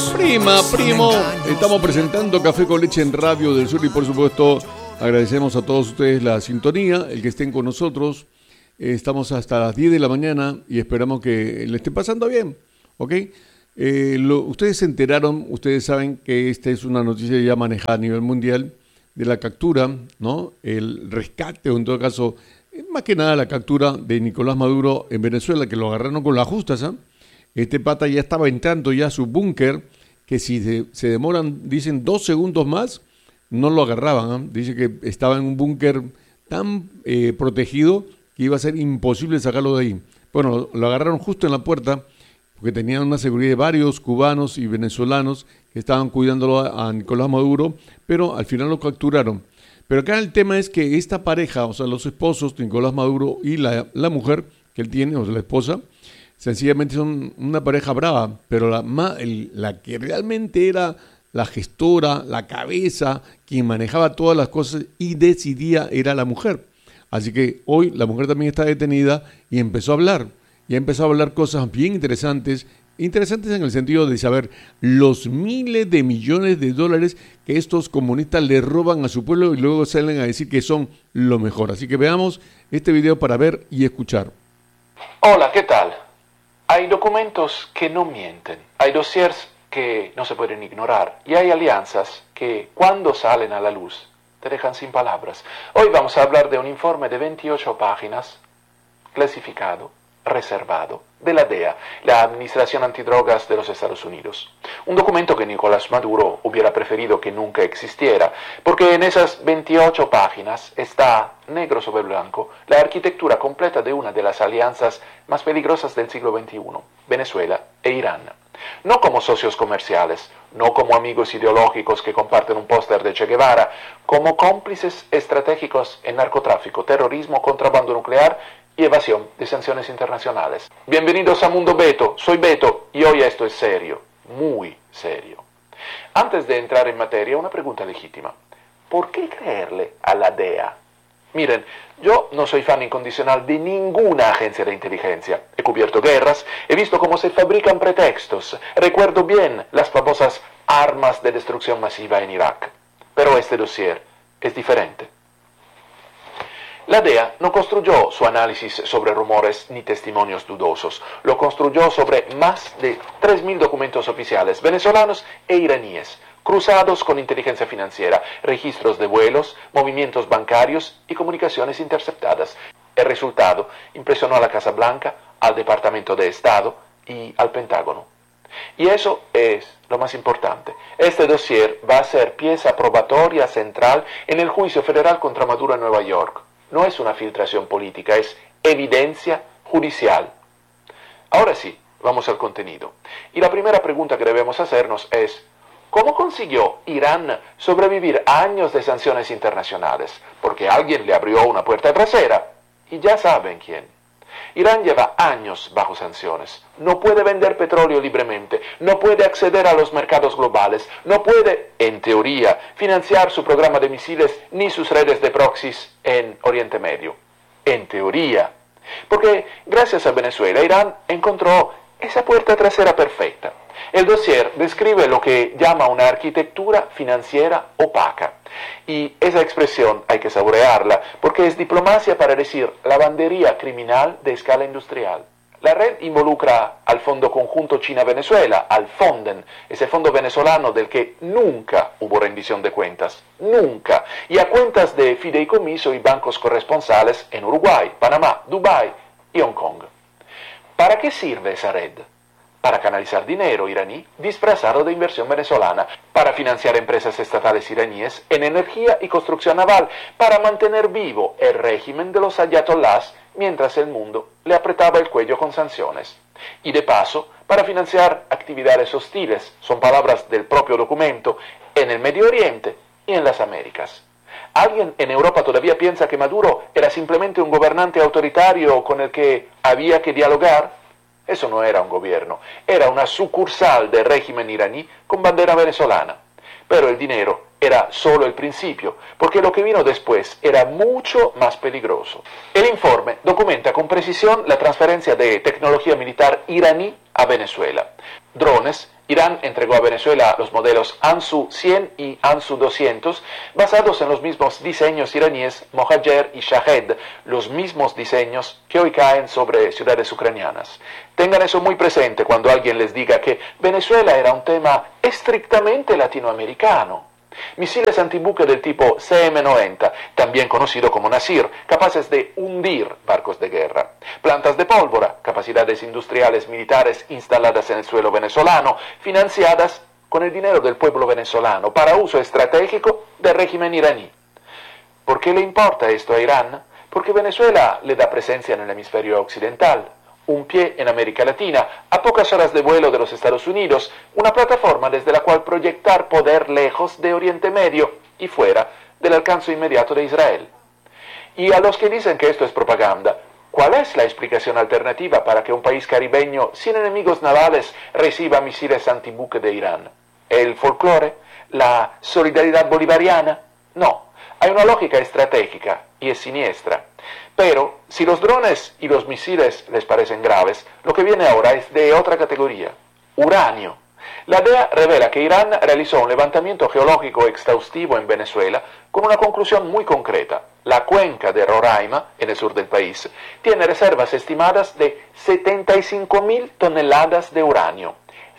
Prima, primo, estamos presentando Café con Leche en Radio del Sur y por supuesto agradecemos a todos ustedes la sintonía, el que estén con nosotros. Estamos hasta las 10 de la mañana y esperamos que le estén pasando bien, ¿ok? Ustedes se enteraron, ustedes saben que esta es una noticia ya manejada a nivel mundial de la captura, ¿no? El rescate o en todo caso, más que nada la captura de Nicolás Maduro en Venezuela, que lo agarraron con las justas, ¿ah? Este pata ya estaba entrando ya a su búnker, que si se demoran, dicen 2 segundos más, no lo agarraban, ¿eh? Dice que estaba en un búnker tan protegido que iba a ser imposible sacarlo de ahí. Bueno, lo agarraron justo en la puerta, porque tenían una seguridad de varios cubanos y venezolanos que estaban cuidándolo a Nicolás Maduro, pero al final lo capturaron. Pero acá el tema es que esta pareja, o sea, los esposos, Nicolás Maduro y la mujer que él tiene, o sea, la esposa, sencillamente son una pareja brava, pero la que realmente era la gestora, la cabeza, quien manejaba todas las cosas y decidía era la mujer. Así que hoy la mujer también está detenida y empezó a hablar. Y empezó a hablar cosas bien interesantes en el sentido de saber los miles de millones de dólares que estos comunistas le roban a su pueblo y luego salen a decir que son lo mejor. Así que veamos este video para ver y escuchar. Hola, ¿qué tal? Hay documentos que no mienten, hay dossiers que no se pueden ignorar y hay alianzas que cuando salen a la luz te dejan sin palabras. Hoy vamos a hablar de un informe de 28 páginas, clasificado, reservado, de la DEA, la Administración Antidrogas de los Estados Unidos. Un documento que Nicolás Maduro hubiera preferido que nunca existiera, porque en esas 28 páginas está, negro sobre blanco, la arquitectura completa de una de las alianzas más peligrosas del siglo XXI, Venezuela e Irán. No como socios comerciales, no como amigos ideológicos que comparten un póster de Che Guevara, como cómplices estratégicos en narcotráfico, terrorismo, contrabando nuclear y evasión de sanciones internacionales. Bienvenidos a Mundo Beto, soy Beto y hoy esto es serio, muy serio. Antes de entrar en materia, una pregunta legítima. ¿Por qué creerle a la DEA? Miren, yo no soy fan incondicional de ninguna agencia de inteligencia. He cubierto guerras, he visto cómo se fabrican pretextos, recuerdo bien las famosas armas de destrucción masiva en Irak. Pero este dossier es diferente. La DEA no construyó su análisis sobre rumores ni testimonios dudosos, lo construyó sobre más de 3.000 documentos oficiales venezolanos e iraníes, cruzados con inteligencia financiera, registros de vuelos, movimientos bancarios y comunicaciones interceptadas. El resultado impresionó a la Casa Blanca, al Departamento de Estado y al Pentágono. Y eso es lo más importante. Este dossier va a ser pieza probatoria central en el juicio federal contra Maduro en Nueva York. No es una filtración política, es evidencia judicial. Ahora sí, vamos al contenido. Y la primera pregunta que debemos hacernos es, ¿cómo consiguió Irán sobrevivir a años de sanciones internacionales? Porque alguien le abrió una puerta trasera, y ya saben quién. Irán lleva años bajo sanciones, no puede vender petróleo libremente, no puede acceder a los mercados globales, no puede, en teoría, financiar su programa de misiles ni sus redes de proxies en Oriente Medio. En teoría. Porque gracias a Venezuela, Irán encontró esa puerta trasera perfecta. El dossier describe lo que llama una arquitectura financiera opaca. Y esa expresión hay que saborearla, porque es diplomacia para decir lavandería criminal de escala industrial. La red involucra al Fondo Conjunto China-Venezuela, al FONDEN, ese fondo venezolano del que nunca hubo rendición de cuentas, nunca, y a cuentas de fideicomiso y bancos corresponsales en Uruguay, Panamá, Dubái y Hong Kong. ¿Para qué sirve esa red? Para canalizar dinero iraní disfrazado de inversión venezolana, para financiar empresas estatales iraníes en energía y construcción naval, para mantener vivo el régimen de los ayatolás mientras el mundo le apretaba el cuello con sanciones. Y de paso, para financiar actividades hostiles, son palabras del propio documento, en el Medio Oriente y en las Américas. ¿Alguien en Europa todavía piensa que Maduro era simplemente un gobernante autoritario con el que había que dialogar? Eso no era un gobierno, era una sucursal del régimen iraní con bandera venezolana. Pero el dinero era solo el principio, porque lo que vino después era mucho más peligroso. El informe documenta con precisión la transferencia de tecnología militar iraní a Venezuela. Drones Irán entregó a Venezuela los modelos Anzu 100 y Anzu 200, basados en los mismos diseños iraníes Mohajer y Shahed, los mismos diseños que hoy caen sobre ciudades ucranianas. Tengan eso muy presente cuando alguien les diga que Venezuela era un tema estrictamente latinoamericano. Misiles antibuque del tipo CM-90, también conocido como Nasir, capaces de hundir barcos de guerra. Plantas de pólvora, capacidades industriales militares instaladas en el suelo venezolano, financiadas con el dinero del pueblo venezolano para uso estratégico del régimen iraní. ¿Por qué le importa esto a Irán? Porque Venezuela le da presencia en el hemisferio occidental, un pie en América Latina, a pocas horas de vuelo de los Estados Unidos, una plataforma desde la cual proyectar poder lejos de Oriente Medio y fuera del alcance inmediato de Israel. Y a los que dicen que esto es propaganda, ¿cuál es la explicación alternativa para que un país caribeño sin enemigos navales reciba misiles antibuque de Irán? ¿El folclore? ¿La solidaridad bolivariana? No, hay una lógica estratégica y es siniestra. Pero si los drones y los misiles les parecen graves, lo que viene ahora es de otra categoría: uranio. La DEA revela que Irán realizó un levantamiento geológico exhaustivo en Venezuela con una conclusión muy concreta. La cuenca de Roraima, en el sur del país, tiene reservas estimadas de 75.000 toneladas de uranio.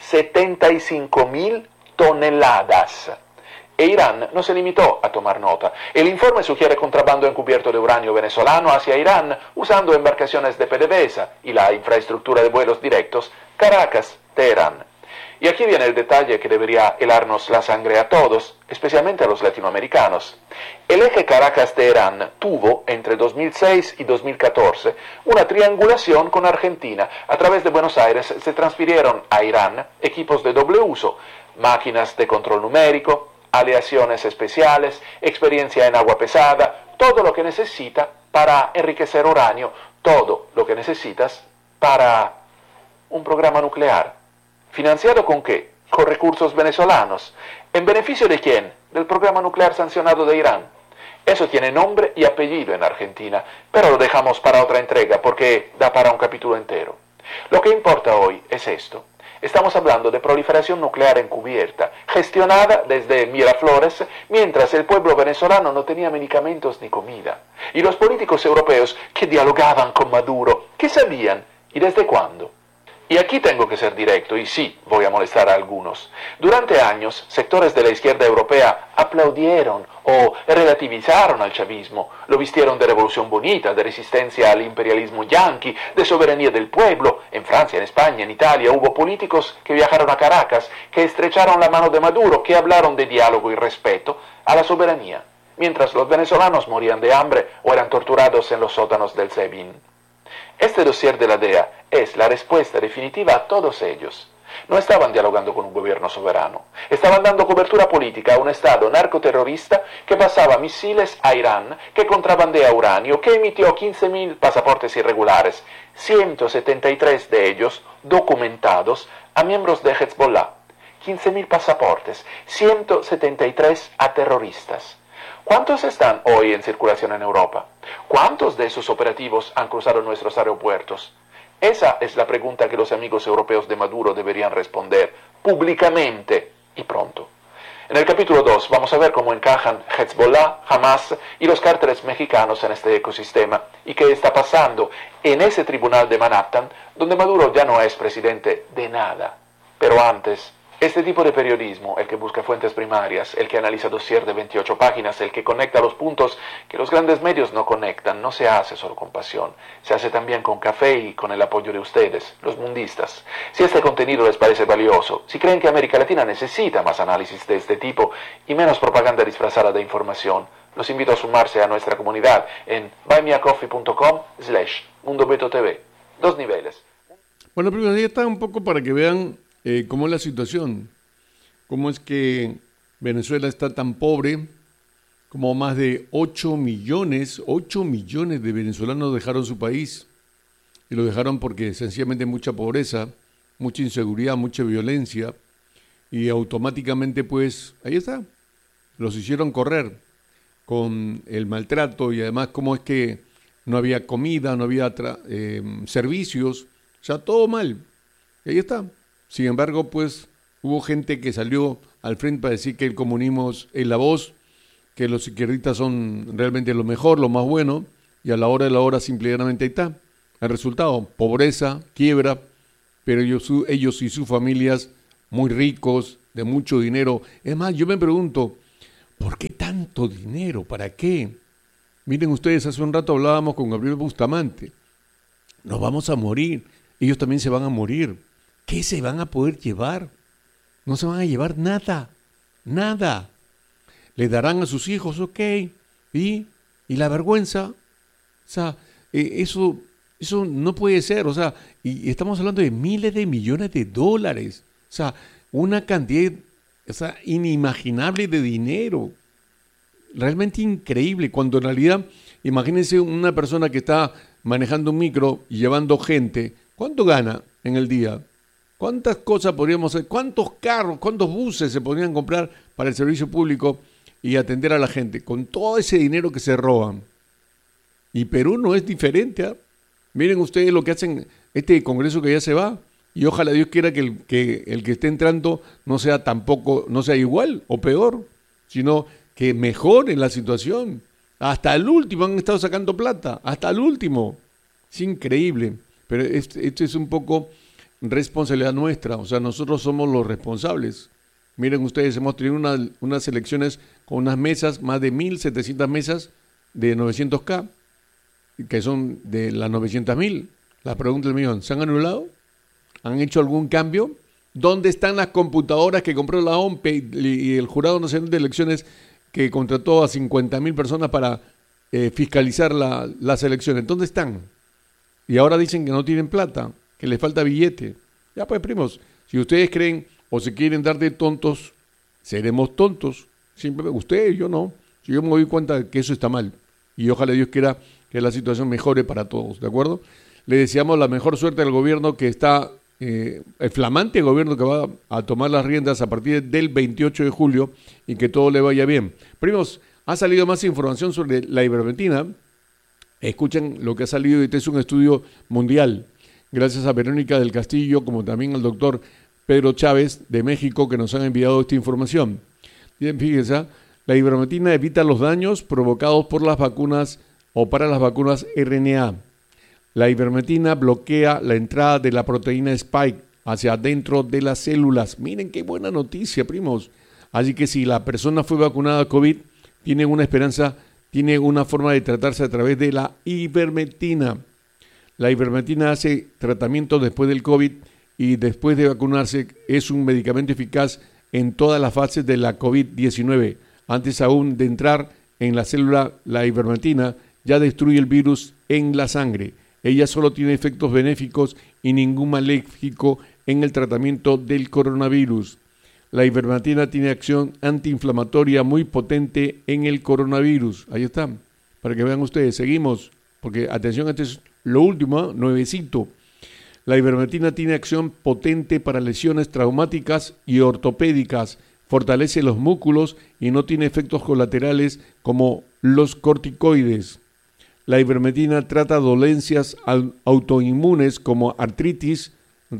75.000 toneladas. E Irán no se limitó a tomar nota. El informe sugiere contrabando encubierto de uranio venezolano hacia Irán usando embarcaciones de PDVSA y la infraestructura de vuelos directos Caracas-Teherán. Y aquí viene el detalle que debería helarnos la sangre a todos, especialmente a los latinoamericanos. El eje Caracas-Teherán tuvo, entre 2006 y 2014, una triangulación con Argentina. A través de Buenos Aires se transfirieron a Irán equipos de doble uso, máquinas de control numérico, aleaciones especiales, experiencia en agua pesada, todo lo que necesita para enriquecer uranio, todo lo que necesitas para un programa nuclear. ¿Financiado con qué? Con recursos venezolanos. ¿En beneficio de quién? Del programa nuclear sancionado de Irán. Eso tiene nombre y apellido en Argentina, pero lo dejamos para otra entrega porque da para un capítulo entero. Lo que importa hoy es esto. Estamos hablando de proliferación nuclear encubierta, gestionada desde Miraflores, mientras el pueblo venezolano no tenía medicamentos ni comida. Y los políticos europeos que dialogaban con Maduro, ¿qué sabían y desde cuándo? Y aquí tengo que ser directo, y sí, voy a molestar a algunos. Durante años, sectores de la izquierda europea aplaudieron o relativizaron al chavismo, lo vistieron de revolución bonita, de resistencia al imperialismo yanqui, de soberanía del pueblo. En Francia, en España, en Italia, hubo políticos que viajaron a Caracas, que estrecharon la mano de Maduro, que hablaron de diálogo y respeto a la soberanía, mientras los venezolanos morían de hambre o eran torturados en los sótanos del SEBIN. Este dossier de la DEA es la respuesta definitiva a todos ellos. No estaban dialogando con un gobierno soberano, estaban dando cobertura política a un Estado narcoterrorista que pasaba misiles a Irán, que contrabandea uranio, que emitió 15.000 pasaportes irregulares, 173 de ellos documentados a miembros de Hezbollah. 15.000 pasaportes, 173 a terroristas. ¿Cuántos están hoy en circulación en Europa? ¿Cuántos de esos operativos han cruzado nuestros aeropuertos? Esa es la pregunta que los amigos europeos de Maduro deberían responder públicamente y pronto. En el capítulo 2 vamos a ver cómo encajan Hezbollah, Hamas y los cárteles mexicanos en este ecosistema y qué está pasando en ese tribunal de Manhattan donde Maduro ya no es presidente de nada. Pero antes, este tipo de periodismo, el que busca fuentes primarias, el que analiza dossier de 28 páginas, el que conecta los puntos que los grandes medios no conectan, no se hace solo con pasión, se hace también con café y con el apoyo de ustedes, los mundistas. Si este contenido les parece valioso, si creen que América Latina necesita más análisis de este tipo y menos propaganda disfrazada de información, los invito a sumarse a nuestra comunidad en buymeacoffee.com/MundoBetoTV. 2 niveles. Bueno, primero ya está un poco para que vean cómo es la situación, cómo es que Venezuela está tan pobre, como más de 8 millones de venezolanos dejaron su país, y lo dejaron porque sencillamente mucha pobreza, mucha inseguridad, mucha violencia, y automáticamente pues, ahí está, los hicieron correr con el maltrato, y además cómo es que no había comida, no había servicios, o sea, todo mal, y ahí está. Sin embargo, pues, Hubo gente que salió al frente para decir que el comunismo es la voz, que los izquierdistas son realmente lo mejor, lo más bueno, y a la hora de la hora simplemente ahí está. El resultado, pobreza, quiebra, pero ellos y sus familias muy ricos, de mucho dinero. Es más, yo me pregunto, ¿por qué tanto dinero? ¿Para qué? Miren ustedes, hace un rato hablábamos con Gabriel Bustamante. Nos vamos a morir, ellos también se van a morir. ¿Qué se van a poder llevar? No se van a llevar nada, nada. Le darán a sus hijos, ok, y la vergüenza, o sea, eso no puede ser, o sea, y estamos hablando de miles de millones de dólares, o sea, una cantidad, o sea, inimaginable de dinero, realmente increíble, cuando en realidad, imagínense una persona que está manejando un micro y llevando gente, ¿cuánto gana en el día? ¿Cuántas cosas podríamos hacer? ¿Cuántos carros, cuántos buses se podrían comprar para el servicio público y atender a la gente con todo ese dinero que se roban? Y Perú no es diferente, ¿eh? Miren ustedes lo que hacen, este congreso que ya se va, y ojalá Dios quiera que el que esté entrando no sea igual o peor, sino que mejore la situación. Hasta el último han estado sacando plata, hasta el último. Es increíble, pero esto es un poco responsabilidad nuestra, o sea, nosotros somos los responsables. Miren ustedes, hemos tenido unas elecciones con unas mesas, más de 1.700 mesas de 900K, que son de las 900.000. La pregunta del millón, ¿se han anulado? ¿Han hecho algún cambio? ¿Dónde están las computadoras que compró la OMPE y el Jurado Nacional de Elecciones que contrató a 50.000 personas para fiscalizar las elecciones? ¿Dónde están? Y ahora dicen que no tienen plata, que les falta billete. Ya pues, primos, si ustedes creen o se quieren dar de tontos, seremos tontos. Simplemente, ustedes, yo no. Si yo me doy cuenta de que eso está mal. Y ojalá Dios quiera que la situación mejore para todos, ¿de acuerdo? Le deseamos la mejor suerte al gobierno que está, el flamante gobierno que va a tomar las riendas a partir del 28 de julio y que todo le vaya bien. Primos, ha salido más información sobre la ivermectina. Escuchen lo que ha salido, este es un estudio mundial. Gracias a Verónica del Castillo, como también al doctor Pedro Chávez de México, que nos han enviado esta información. Bien, fíjense, la ivermectina evita los daños provocados por las vacunas o para las vacunas RNA. La ivermectina bloquea la entrada de la proteína Spike hacia adentro de las células. Miren qué buena noticia, primos. Así que si la persona fue vacunada a COVID, tiene una esperanza, tiene una forma de tratarse a través de la ivermectina. La ivermectina hace tratamiento después del COVID y después de vacunarse es un medicamento eficaz en todas las fases de la COVID-19. Antes aún de entrar en la célula, la ivermectina ya destruye el virus en la sangre. Ella solo tiene efectos benéficos y ningún maléfico en el tratamiento del coronavirus. La ivermectina tiene acción antiinflamatoria muy potente en el coronavirus. Ahí está, para que vean ustedes. Seguimos, porque atención, este es lo último, nuevecito. La ivermectina tiene acción potente para lesiones traumáticas y ortopédicas, fortalece los músculos y no tiene efectos colaterales como los corticoides. La ivermectina trata dolencias autoinmunes como artritis,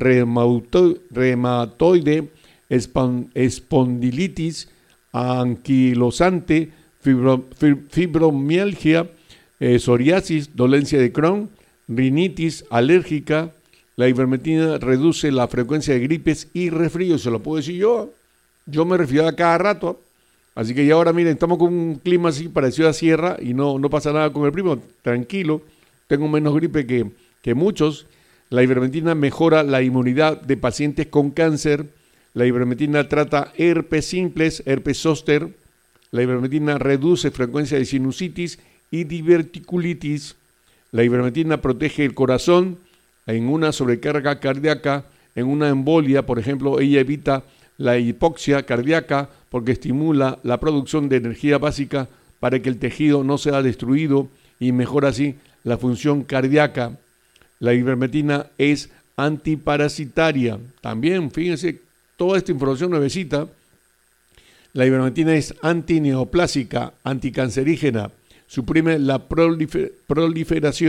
reumatoide, espondilitis, anquilosante, fibromialgia, psoriasis, dolencia de Crohn, rinitis alérgica. La ivermectina reduce la frecuencia de gripes y resfríos. Se lo puedo decir yo. Yo me resfriaba cada rato. Así que ya ahora, miren, estamos con un clima así parecido a sierra y no pasa nada con el primo. Tranquilo, tengo menos gripe que muchos. La ivermectina mejora la inmunidad de pacientes con cáncer. La ivermectina trata herpes simples, herpes zóster. La ivermectina reduce frecuencia de sinusitis y diverticulitis. La ivermectina protege el corazón en una sobrecarga cardíaca, en una embolia, por ejemplo. Ella evita la hipoxia cardíaca porque estimula la producción de energía básica para que el tejido no sea destruido y mejora así la función cardíaca. La ivermectina es antiparasitaria. También, fíjense, toda esta información nuevecita. La ivermectina es antineoplásica, anticancerígena, suprime la proliferación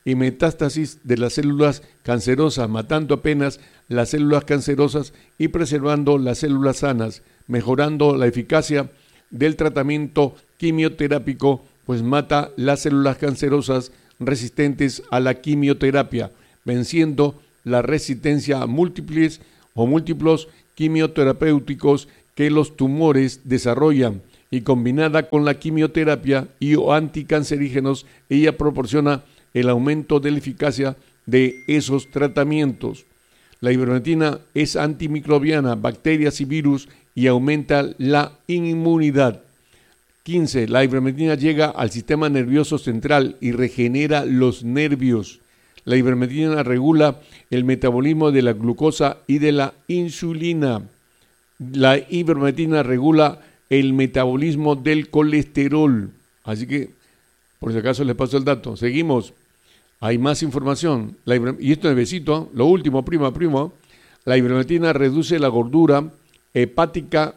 y metástasis de las células cancerosas, matando apenas las células cancerosas y preservando las células sanas, mejorando la eficacia del tratamiento quimioterápico, pues mata las células cancerosas resistentes a la quimioterapia, venciendo la resistencia a múltiples o múltiplos quimioterapéuticos que los tumores desarrollan, y combinada con la quimioterapia y o anticancerígenos, ella proporciona el aumento de la eficacia de esos tratamientos. La ivermectina es antimicrobiana, bacterias y virus, y aumenta la inmunidad. 15. La ivermectina llega al sistema nervioso central y regenera los nervios. La ivermectina regula el metabolismo de la glucosa y de la insulina. La ivermectina regula el metabolismo del colesterol. Así que, por si acaso les paso el dato. Seguimos. Hay más información. Y esto es besito, lo último, primo. La ivermectina reduce la gordura hepática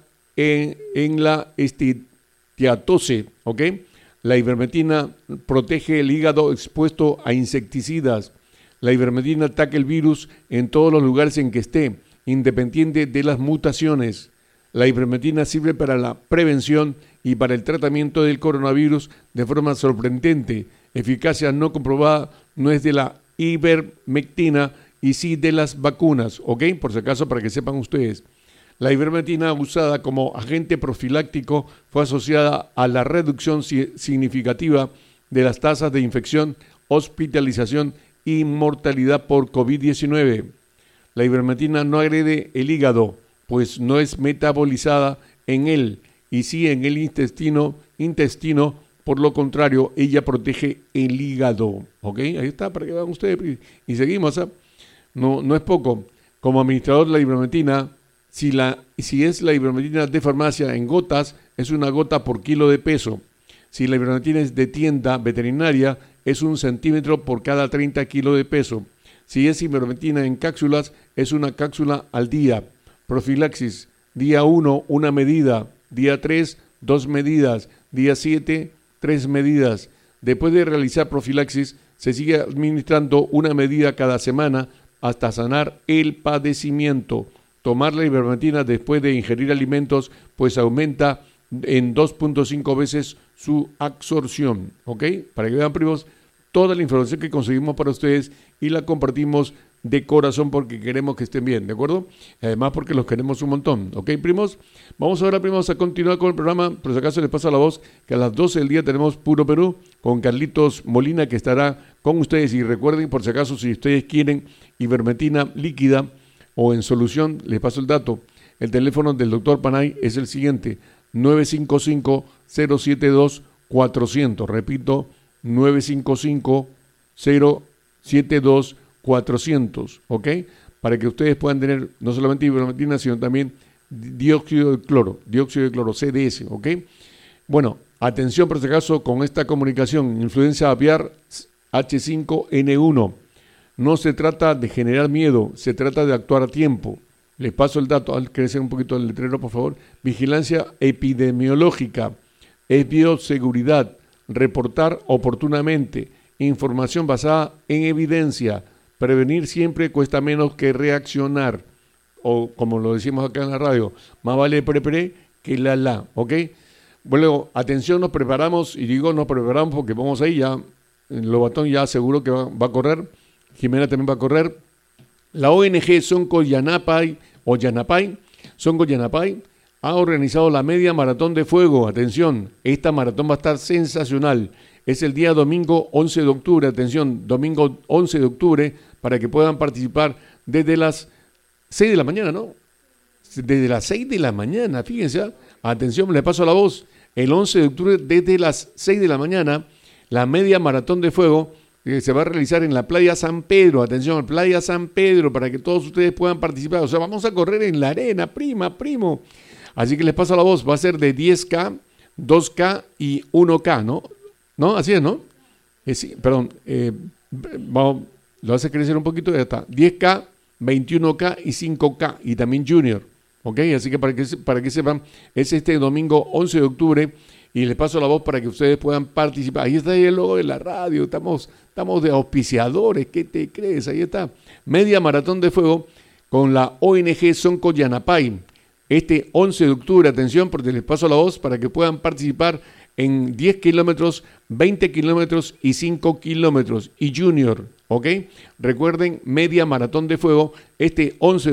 en la esteatose, ¿ok? La ivermectina protege el hígado expuesto a insecticidas. La ivermectina ataca el virus en todos los lugares en que esté, independiente de las mutaciones. La ivermectina sirve para la prevención y para el tratamiento del coronavirus de forma sorprendente. Eficacia no comprobada no es de la ivermectina y sí de las vacunas, ¿ok? Por si acaso, para que sepan ustedes. La ivermectina usada como agente profiláctico fue asociada a la reducción significativa de las tasas de infección, hospitalización y mortalidad por COVID-19. La ivermectina no agrede el hígado, pues no es metabolizada en él, y sí en el intestino, por lo contrario, ella protege el hígado, ¿ok? Ahí está, para que vean ustedes, y seguimos, ¿eh? No es poco. Como administrador de la ivermectina, si es la ivermectina de farmacia en gotas, es una gota por kilo de peso. Si la ivermectina es de tienda veterinaria, es 1 centímetro por cada 30 kilos de peso. Si es ivermectina en cápsulas, es una cápsula al día. Profilaxis: día 1, 1 medida; día 3, 2 medidas; día 7, 3 medidas. Después de realizar profilaxis, se sigue administrando 1 medida cada semana hasta sanar el padecimiento. Tomar la ivermectina después de ingerir alimentos, pues aumenta en 2.5 veces su absorción, ¿ok? Para que vean, primos, toda la información que conseguimos para ustedes y la compartimos de corazón porque queremos que estén bien, ¿de acuerdo? Además porque los queremos un montón, ¿ok, primos? Vamos ahora, primos, a continuar con el programa. Por si acaso les pasa la voz que a las 12 del día tenemos Puro Perú con Carlitos Molina, que estará con ustedes. Y recuerden, por si acaso, si ustedes quieren ivermectina líquida o en solución, les paso el dato. El teléfono del doctor Panay es el siguiente: 955-072-400. Repito, 955-072-400, ¿ok? Para que ustedes puedan tener no solamente ivermectina, sino también dióxido de cloro, CDS, ¿ok? Bueno, atención por si acaso con esta comunicación: influenza aviar H5N1. No se trata de generar miedo, se trata de actuar a tiempo. Les paso el dato, al crecer un poquito el letrero, por favor. Vigilancia epidemiológica, es bioseguridad, reportar oportunamente, información basada en evidencia. Prevenir siempre cuesta menos que reaccionar. O como lo decimos acá en la radio, más vale pre que la, ¿ok? Bueno, atención, nos preparamos, y digo nos preparamos porque vamos ahí ya. Lobatón ya seguro que va a correr. Jimena también va a correr. La ONG Sonco Yanapay ha organizado la media maratón de fuego. Atención, esta maratón va a estar sensacional. Es el día domingo 11 de octubre, atención, domingo 11 de octubre, para que puedan participar desde las 6 de la mañana, ¿no? Desde las 6 de la mañana, fíjense, atención, le paso la voz. El 11 de octubre, desde las 6 de la mañana, la media maratón de fuego se va a realizar en la Playa San Pedro. Atención, Playa San Pedro, para que todos ustedes puedan participar. O sea, vamos a correr en la arena, primo. Así que les paso la voz. Va a ser de 10K, 2K y 1K, ¿no? ¿No? Así es, ¿no? Lo hace crecer un poquito, ya está. 10K, 21K y 5K, y también Junior. ¿Ok? Así que para que sepan, es este domingo 11 de octubre y les paso la voz para que ustedes puedan participar. Ahí está el logo de la radio, estamos de auspiciadores, ¿qué te crees? Ahí está. Media Maratón de Fuego con la ONG Sonco Yanapay. Este 11 de octubre, atención, porque les paso la voz para que puedan participar en 10 kilómetros, 20 kilómetros y 5 kilómetros y junior, ¿ok? Recuerden, Media Maratón de Fuego, este 11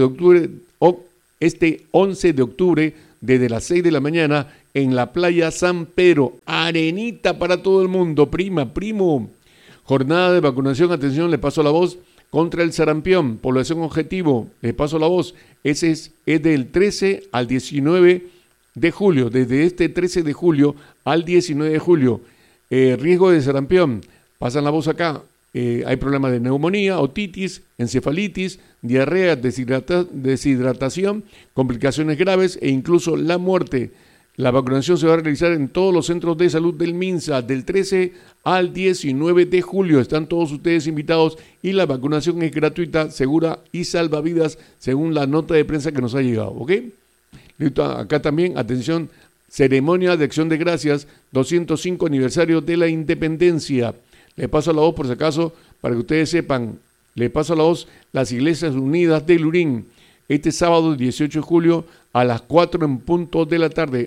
de octubre, desde las 6 de la mañana, en la playa San Pedro, arenita para todo el mundo, primo. Jornada de vacunación, atención, le paso la voz, contra el sarampión, población objetivo, le paso la voz, ese es del 13 al 19 de julio, desde este 13 de julio al 19 de julio, riesgo de sarampión, pasan la voz acá, hay problemas de neumonía, otitis, encefalitis, diarrea, deshidratación, complicaciones graves e incluso la muerte. La vacunación se va a realizar en todos los centros de salud del MINSA del 13 al 19 de julio. Están todos ustedes invitados y la vacunación es gratuita, segura y salvavidas según la nota de prensa que nos ha llegado, ¿ok? Acá también, atención, ceremonia de acción de gracias, 205 aniversario de la independencia. Le paso la voz por si acaso, para que ustedes sepan, le paso la voz, las Iglesias Unidas de Lurín, este sábado 18 de julio a las 4 en punto de la tarde,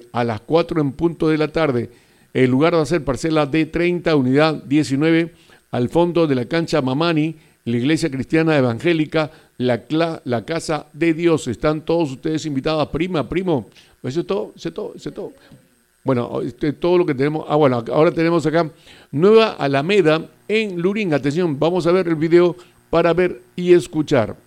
el lugar va a ser parcela D30, unidad 19, al fondo de la cancha Mamani, la Iglesia Cristiana Evangélica, la Casa de Dios. Están todos ustedes invitados, primo. Eso es todo. Bueno, todo lo que tenemos. Bueno, ahora tenemos acá Nueva Alameda en Lurín. Atención, vamos a ver el video para ver y escuchar.